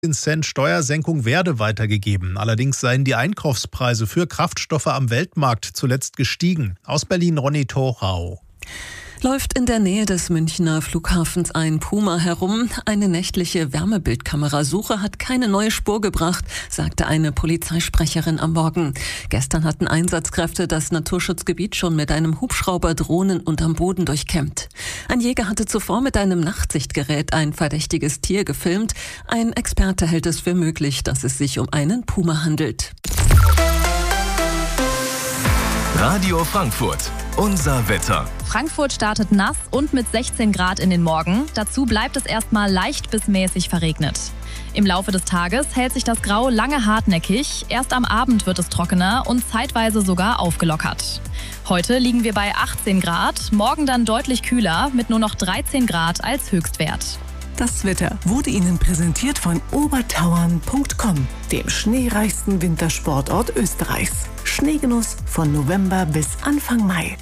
Cent Steuersenkung werde weitergegeben. Allerdings seien die Einkaufspreise für Kraftstoffe am Weltmarkt zuletzt gestiegen. Aus Berlin Ronny Thorau. Läuft in der Nähe des Münchner Flughafens ein Puma herum. Eine nächtliche Wärmebildkamerasuche hat keine neue Spur gebracht, sagte eine Polizeisprecherin am Morgen. Gestern hatten Einsatzkräfte das Naturschutzgebiet schon mit einem Hubschrauber, Drohnen und am Boden durchkämmt. Ein Jäger hatte zuvor mit einem Nachtsichtgerät ein verdächtiges Tier gefilmt. Ein Experte hält es für möglich, dass es sich um einen Puma handelt. Radio Frankfurt. Unser Wetter. Frankfurt startet nass und mit 16 Grad in den Morgen. Dazu bleibt es erstmal leicht bis mäßig verregnet. Im Laufe des Tages hält sich das Grau lange hartnäckig. Erst am Abend wird es trockener und zeitweise sogar aufgelockert. Heute liegen wir bei 18 Grad, morgen dann deutlich kühler mit nur noch 13 Grad als Höchstwert. Das Wetter wurde Ihnen präsentiert von obertauern.com, dem schneereichsten Wintersportort Österreichs. Schneegenuss von November bis Anfang Mai.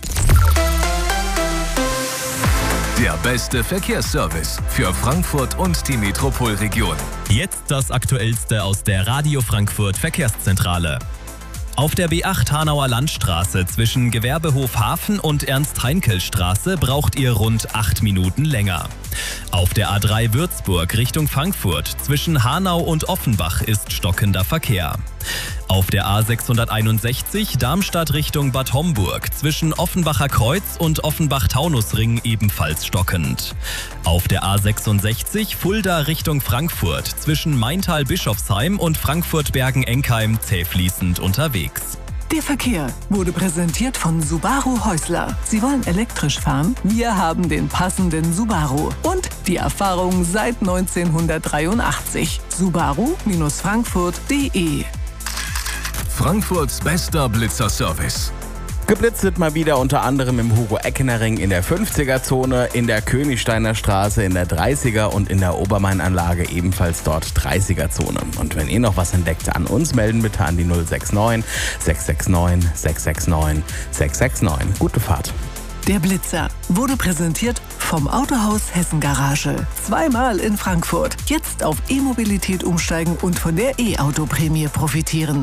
Der beste Verkehrsservice für Frankfurt und die Metropolregion. Jetzt das Aktuellste aus der Radio Frankfurt Verkehrszentrale. Auf der B8 Hanauer Landstraße zwischen Gewerbehof Hafen und Ernst-Heinkel-Straße braucht ihr rund 8 Minuten länger. Auf der A3 Würzburg Richtung Frankfurt zwischen Hanau und Offenbach ist stockender Verkehr. Auf der A661 Darmstadt Richtung Bad Homburg zwischen Offenbacher Kreuz und Offenbach-Taunusring ebenfalls stockend. Auf der A66 Fulda Richtung Frankfurt zwischen Maintal-Bischofsheim und Frankfurt-Bergen-Enkheim zähfließend unterwegs. Der Verkehr wurde präsentiert von Subaru Häusler. Sie wollen elektrisch fahren? Wir haben den passenden Subaru. Und die Erfahrung seit 1983. Subaru-Frankfurt.de. Frankfurts bester Blitzerservice. Geblitzt mal wieder unter anderem im Hugo-Eckener-Ring in der 50er-Zone, in der Königsteiner Straße in der 30er und in der Obermain-Anlage ebenfalls dort 30er-Zone. Und wenn ihr noch was entdeckt, an uns melden bitte an die 069 669 669 669. Gute Fahrt. Der Blitzer wurde präsentiert vom Autohaus Hessen Garage. Zweimal in Frankfurt. Jetzt auf E-Mobilität umsteigen und von der E-Auto-Prämie profitieren.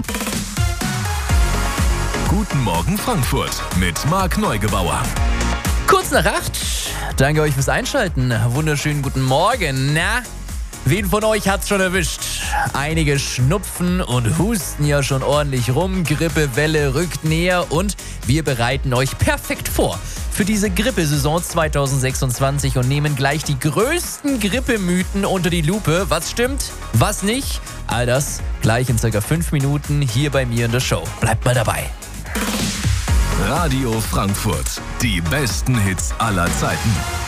Guten Morgen Frankfurt mit Marc Neugebauer. Kurz nach 8. Danke euch fürs Einschalten. Wunderschönen guten Morgen. Na, wen von euch hat's schon erwischt? Einige schnupfen und husten ja schon ordentlich rum. Grippewelle rückt näher und wir bereiten euch perfekt vor für diese Grippesaison 2026 und nehmen gleich die größten Grippemythen unter die Lupe. Was stimmt, was nicht? All das gleich in ca. 5 Minuten hier bei mir in der Show. Bleibt mal dabei. Radio Frankfurt. Die besten Hits aller Zeiten.